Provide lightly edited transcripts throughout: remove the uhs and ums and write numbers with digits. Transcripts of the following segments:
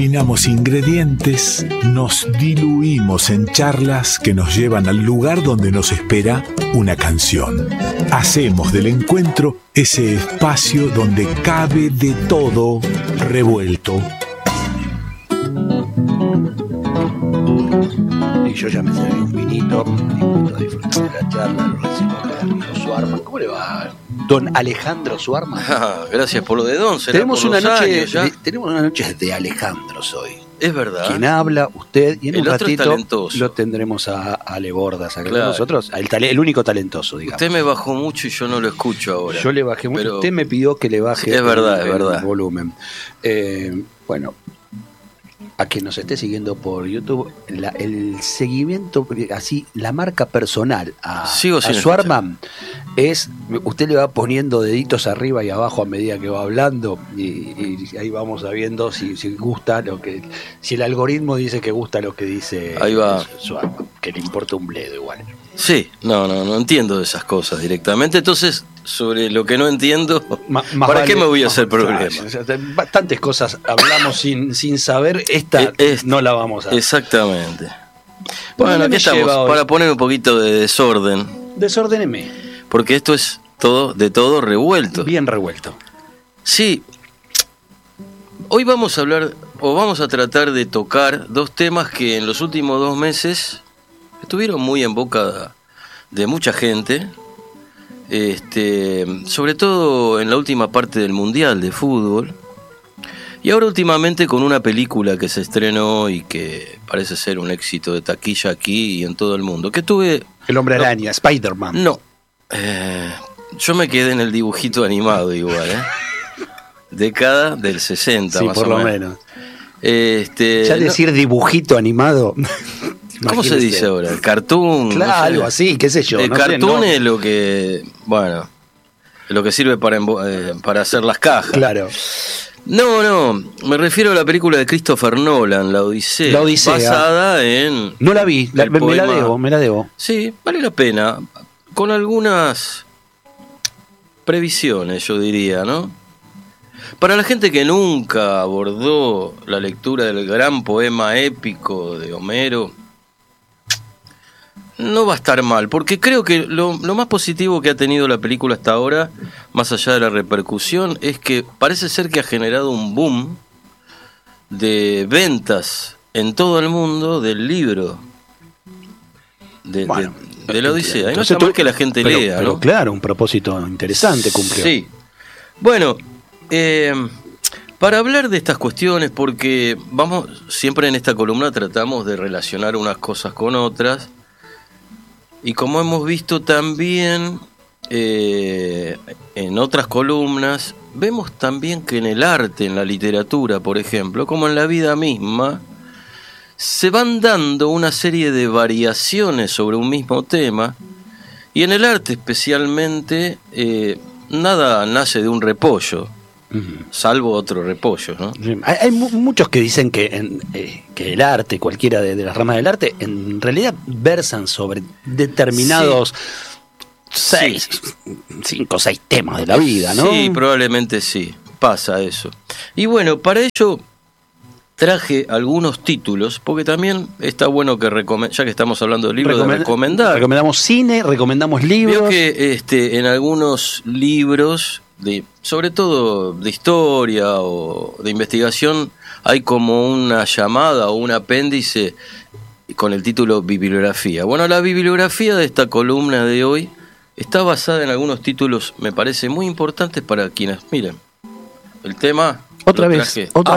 Combinamos ingredientes, nos diluimos en charlas que nos llevan al lugar donde nos espera una canción. Hacemos del encuentro ese espacio donde cabe de todo revuelto. Y yo ya me serví un vinito, disfruto de disfrutar de la charla, lo recibo con el amigo Suarman. ¿Cómo le va, don Alejandro Suarman? Gracias por lo de don. Tenemos una noche de Alejandros hoy. Es verdad. Quien habla, usted, y en el un ratito lo tendremos a Ale Bordas acá con nosotros, el único talentoso, digamos. Usted me bajó mucho y yo no lo escucho ahora. Yo le bajé mucho, usted me pidió que le baje es verdad. El volumen. Bueno, a quien nos esté siguiendo por YouTube, el seguimiento, así, la marca personal a Suarman es, usted le va poniendo deditos arriba y abajo a medida que va hablando y ahí vamos sabiendo si gusta si el algoritmo dice que gusta lo que dice Suarman, que le importa un bledo igual. Sí, no entiendo de esas cosas directamente, entonces sobre lo que no entiendo, ¿para qué me voy a hacer problema? Bastantes cosas hablamos sin saber, esta no la vamos a hacer. Exactamente. Bueno, aquí estamos, para poner un poquito de desorden. Desordéneme. Porque esto es todo revuelto. Bien revuelto. Sí. Hoy vamos a hablar, o vamos a tratar de tocar dos temas que en los últimos 2 meses estuvieron muy en boca de mucha gente, sobre todo en la última parte del Mundial de Fútbol, y ahora últimamente con una película que se estrenó y que parece ser un éxito de taquilla aquí y en todo el mundo, que tuve... El Hombre Araña, Spider-Man. No, yo me quedé en el dibujito animado igual, década del 60 sí, más por o lo menos. Ya decir dibujito animado... ¿Cómo se dice ahora? ¿El cartoon? Claro, no sé. Algo así, qué sé yo. El cartoon es lo que, lo que sirve para hacer las cajas. Claro. No, me refiero a la película de Christopher Nolan, La Odisea. Basada en... No la vi, me la debo. Sí, vale la pena. Con algunas previsiones, yo diría, ¿no? Para la gente que nunca abordó la lectura del gran poema épico de Homero, no va a estar mal, porque creo que lo más positivo que ha tenido la película hasta ahora, más allá de la repercusión, es que parece ser que ha generado un boom de ventas en todo el mundo del libro de la Odisea. Y no está mal que la gente lea, pero ¿no? Claro, un propósito interesante cumplió. Sí. Bueno, para hablar de estas cuestiones, porque siempre en esta columna tratamos de relacionar unas cosas con otras, y como hemos visto también en otras columnas, vemos también que en el arte, en la literatura, por ejemplo, como en la vida misma, se van dando una serie de variaciones sobre un mismo tema, y en el arte especialmente, nada nace de un repollo, salvo otro repollo, ¿no? Hay muchos que dicen que el arte, cualquiera de las ramas del arte, en realidad versan sobre determinados 5 o 6 temas de la vida, ¿no? Sí, probablemente sí, pasa eso. Y bueno, para ello traje algunos títulos, porque también está bueno que ya que estamos hablando de libros, de recomendar. Recomendamos cine, recomendamos libros. Veo que en algunos libros, sobre todo de historia o de investigación, hay como una llamada o un apéndice con el título bibliografía. Bueno, la bibliografía de esta columna de hoy está basada en algunos títulos, me parece, muy importantes para quienes miren. El tema... Otra vez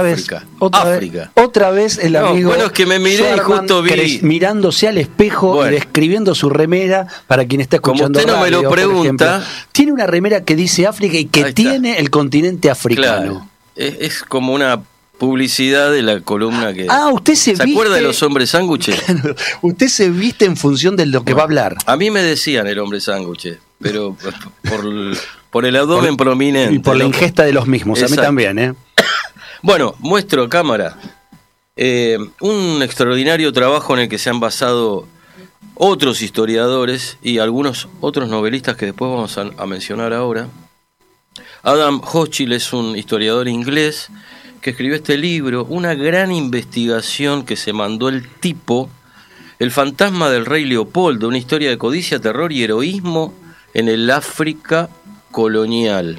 el amigo. Bueno, es que me miré Suarman, y justo vi mirándose al espejo y describiendo su remera para quien está escuchando. Como usted no radio, me lo pregunta, tiene una remera que dice África y que tiene el continente africano. Claro. Es como una publicidad de la columna que... usted ¿Se acuerda de los hombres sándwiches? Claro, usted se viste en función de lo que va a hablar. A mí me decían el hombre sándwich, pero por el abdomen prominente. Y por la ingesta de los mismos. Exacto. A mí también, Bueno, muestro a cámara un extraordinario trabajo en el que se han basado otros historiadores y algunos otros novelistas que después vamos a mencionar ahora. Adam Hochschild es un historiador inglés que escribió este libro, una gran investigación que se mandó el tipo, El fantasma del rey Leopoldo, una historia de codicia, terror y heroísmo en el África colonial.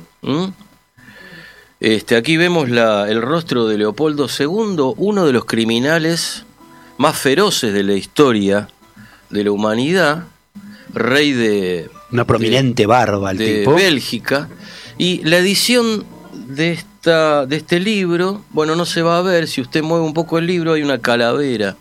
Aquí vemos el rostro de Leopoldo II, uno de los criminales más feroces de la historia de la humanidad, rey de... Una prominente barba el de tipo. Bélgica. Y la edición de este libro, bueno, no se va a ver, si usted mueve un poco el libro hay una calavera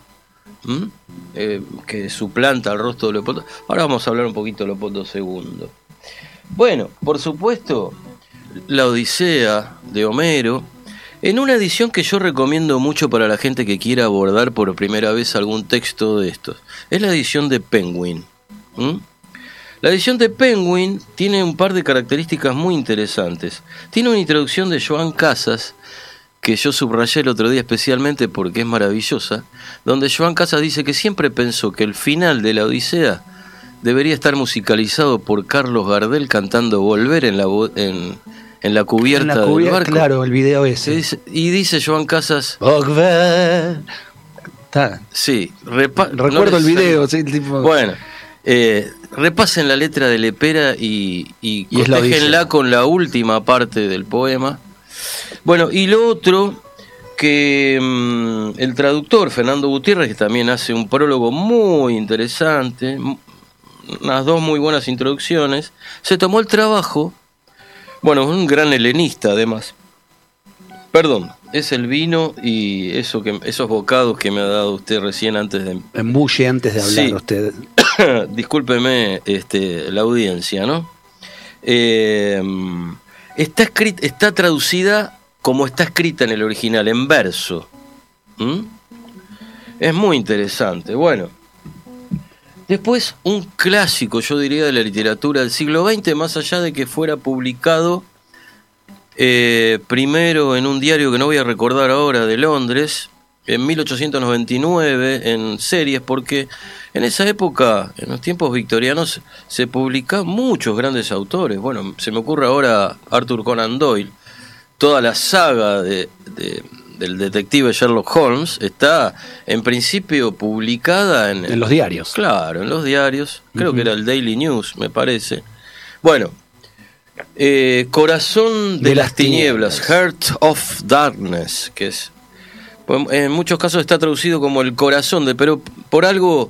que suplanta el rostro de Leopoldo. Ahora vamos a hablar un poquito de Leopoldo II. Bueno, por supuesto, la Odisea de Homero, en una edición que yo recomiendo mucho para la gente que quiera abordar por primera vez algún texto de estos. Es la edición de Penguin. La edición de Penguin tiene un par de características muy interesantes. Tiene una introducción de Joan Casas, que yo subrayé el otro día especialmente porque es maravillosa, donde Joan Casas dice que siempre pensó que el final de la Odisea debería estar musicalizado por Carlos Gardel cantando Volver en la cubierta del barco. Claro, el video ese. Y dice Joan Casas... Volver. Sí, recuerdo el video. Sí, tipo... Bueno, repasen la letra de Lepera y cotéjenla con la última parte del poema. Bueno, y lo otro, que el traductor Fernando Gutiérrez, que también hace un prólogo muy interesante, unas dos muy buenas introducciones, se tomó el trabajo, bueno, es un gran helenista además. Perdón, es el vino y esos bocados que me ha dado usted recién antes de... Embulle antes de hablar, sí. Usted. Discúlpeme la audiencia, ¿no? Está traducida como está escrita en el original, en verso. Es muy interesante. Bueno, después un clásico, yo diría, de la literatura del siglo XX, más allá de que fuera publicado primero en un diario que no voy a recordar ahora, de Londres, en 1899, en series, porque en esa época, en los tiempos victorianos, se publicaban muchos grandes autores. Bueno, se me ocurre ahora Arthur Conan Doyle. Toda la saga del detective Sherlock Holmes está, en principio, publicada en los diarios. Claro, en los diarios. Creo que era el Daily News, me parece. Bueno, Corazón de las Tinieblas, Heart of Darkness, que es... En muchos casos está traducido como el corazón de... Pero por algo,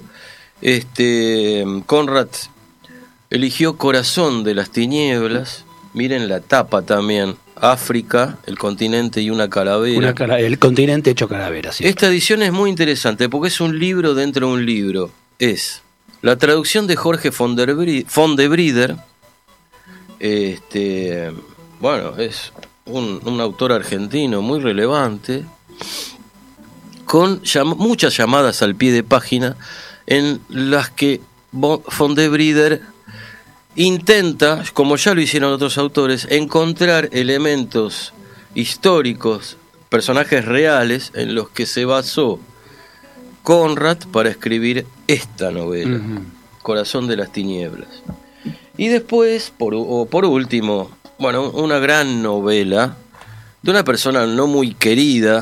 Conrad eligió Corazón de las Tinieblas. Miren la tapa también. África, el continente y una calavera. El continente hecho calavera, sí. Esta edición es muy interesante porque es un libro dentro de un libro. Es la traducción de Jorge von der Brieder. Bueno, es un autor argentino muy relevante, con muchas llamadas al pie de página en las que von der Brieder intenta, como ya lo hicieron otros autores, encontrar elementos históricos, personajes reales en los que se basó Conrad para escribir esta novela, Corazón de las Tinieblas. Y después, por último, bueno, una gran novela de una persona no muy querida,